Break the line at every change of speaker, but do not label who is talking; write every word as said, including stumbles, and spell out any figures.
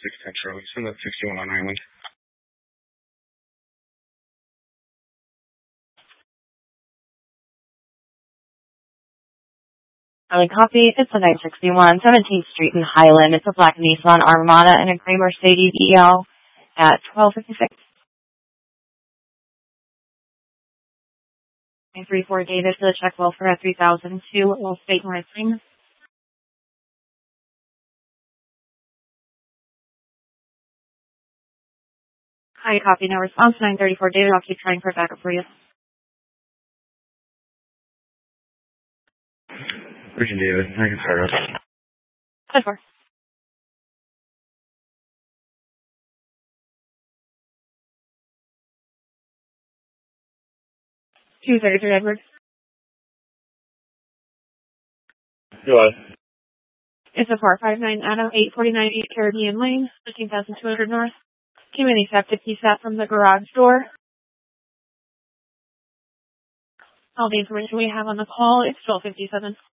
six ten Charlie. Send that sixty-one on Island.
Charlie copy. It's a nine sixty-one seventeenth Street in Highland. It's a black Nissan Armada and a gray Mercedes E L at twelve fifty-six. nine three four David for the check well for three thousand two Will State Maritime. Hi, copy. No response. nine thirty-four David. I'll keep trying for backup for you.
Virgin David. I can start up.
ten four. two thirty-three Edward.
Go ahead.
It's a four five nine Adam, eight forty-nine East Caribbean Lane, fifteen thousand two hundred North. Came in accepted. He sat from the garage door. All the information we have on the call is twelve fifty-seven.